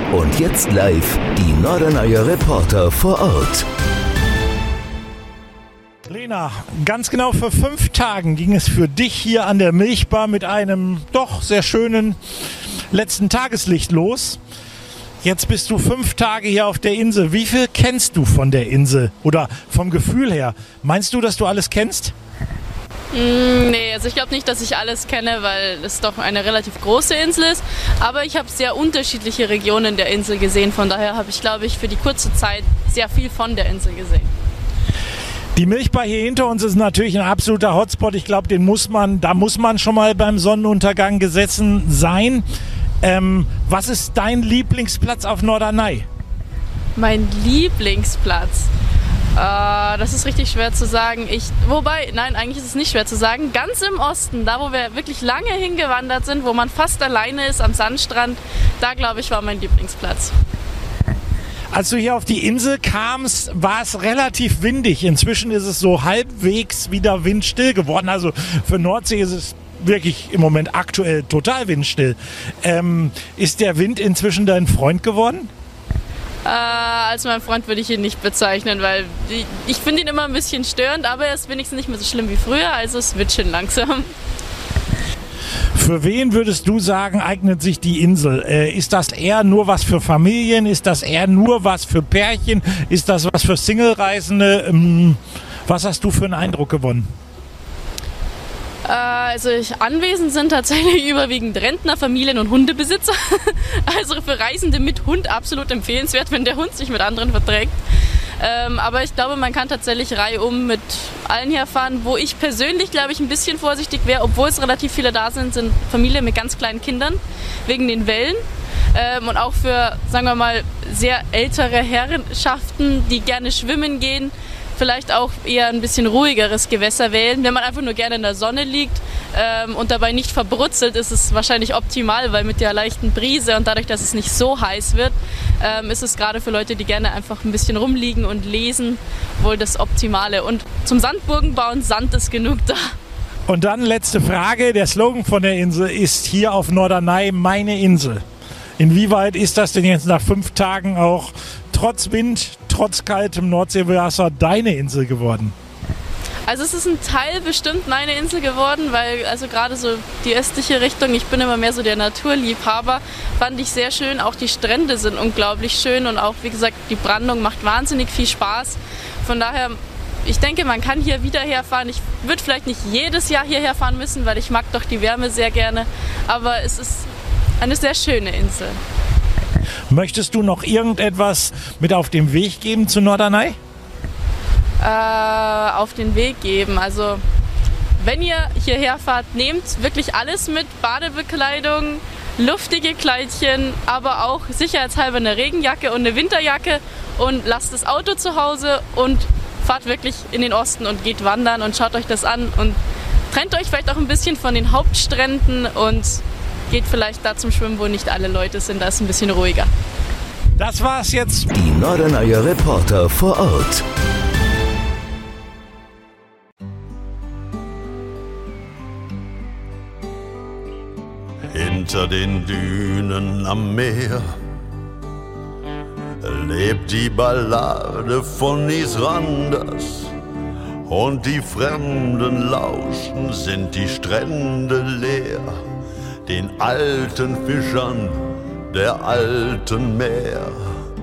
Und jetzt live die Norderney Reporter vor Ort. Lena, ganz genau vor 5 Tagen ging es für dich hier an der Milchbar mit einem doch sehr schönen letzten Tageslicht los. Jetzt bist du 5 Tage hier auf der Insel. Wie viel kennst du von der Insel oder vom Gefühl her? Meinst du, dass du alles kennst? Nee, also ich glaube nicht, dass ich alles kenne, weil es doch eine relativ große Insel ist. Aber ich habe sehr unterschiedliche Regionen der Insel gesehen. Von daher habe ich, glaube ich, für die kurze Zeit sehr viel von der Insel gesehen. Die Milchbar hier hinter uns ist natürlich ein absoluter Hotspot. Ich glaube, da muss man schon mal beim Sonnenuntergang gesessen sein. Was ist dein Lieblingsplatz auf Norderney? Mein Lieblingsplatz? Das ist richtig schwer zu sagen. Nein, eigentlich ist es nicht schwer zu sagen. Ganz im Osten, da wo wir wirklich lange hingewandert sind, wo man fast alleine ist am Sandstrand, da glaube ich war mein Lieblingsplatz. Als du hier auf die Insel kamst, war es relativ windig. Inzwischen ist es so halbwegs wieder windstill geworden. Also für Nordsee ist es wirklich im Moment aktuell total windstill. Ist der Wind inzwischen dein Freund geworden? Als mein Freund würde ich ihn nicht bezeichnen, weil ich finde ihn immer ein bisschen störend, aber er ist wenigstens nicht mehr so schlimm wie früher, also es wird schon langsam. Für wen würdest du sagen, eignet sich die Insel? Ist das eher nur was für Familien? Ist das eher nur was für Pärchen? Ist das was für Single-Reisende? Was hast du für einen Eindruck gewonnen? Anwesend sind tatsächlich überwiegend Rentner, Familien und Hundebesitzer. Also für Reisende mit Hund absolut empfehlenswert, wenn der Hund sich mit anderen verträgt. Aber ich glaube, man kann tatsächlich reihum mit allen herfahren. Wo ich persönlich, glaube ich, ein bisschen vorsichtig wäre, obwohl es relativ viele da sind Familien mit ganz kleinen Kindern, wegen den Wellen. Und auch für, sagen wir mal, sehr ältere Herrschaften, die gerne schwimmen gehen, vielleicht auch eher ein bisschen ruhigeres Gewässer wählen. Wenn man einfach nur gerne in der Sonne liegt und dabei nicht verbrutzelt, ist es wahrscheinlich optimal, weil mit der leichten Brise und dadurch, dass es nicht so heiß wird, ist es gerade für Leute, die gerne einfach ein bisschen rumliegen und lesen, wohl das Optimale. Und zum Sandburgen bauen, Sand ist genug da. Und dann letzte Frage, der Slogan von der Insel ist hier auf Norderney meine Insel. Inwieweit ist das denn jetzt nach 5 Tagen auch trotz Wind, trotz kaltem Nordseewasser deine Insel geworden? Also es ist ein Teil bestimmt meine Insel geworden, weil also gerade so die östliche Richtung, ich bin immer mehr so der Naturliebhaber, fand ich sehr schön. Auch die Strände sind unglaublich schön und auch, wie gesagt, die Brandung macht wahnsinnig viel Spaß. Von daher, ich denke, man kann hier wieder herfahren. Ich würde vielleicht nicht jedes Jahr hierher fahren müssen, weil ich mag doch die Wärme sehr gerne. Aber es ist eine sehr schöne Insel. Möchtest du noch irgendetwas mit auf den Weg geben zu Norderney? Auf den Weg geben. Also wenn ihr hierher fahrt, nehmt wirklich alles mit. Badebekleidung, luftige Kleidchen, aber auch sicherheitshalber eine Regenjacke und eine Winterjacke und lasst das Auto zu Hause und fahrt wirklich in den Osten und geht wandern und schaut euch das an und trennt euch vielleicht auch ein bisschen von den Hauptstränden und geht vielleicht da zum Schwimmen, wo nicht alle Leute sind. Da ist ein bisschen ruhiger. Das war's jetzt. Die Norderney Reporter vor Ort. Hinter den Dünen am Meer lebt die Ballade von Nisranders. Und die Fremden lauschen, sind die Strände leer, den alten Fischern der alten Meer.